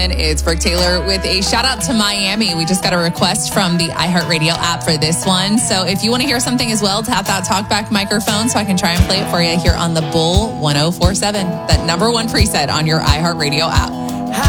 It's Brooke Taylor with a shout out to Miami. We just got a request from the iHeartRadio app for this one. So if you want to hear something as well, tap that talkback microphone so I can try and play it for you here on the Bull 1047, that number one preset on your iHeartRadio app.